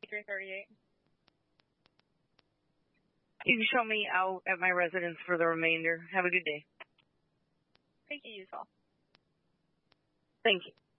2338. You can show me out at my residence for the remainder. Have a good day. Thank you, you as well. Thank you.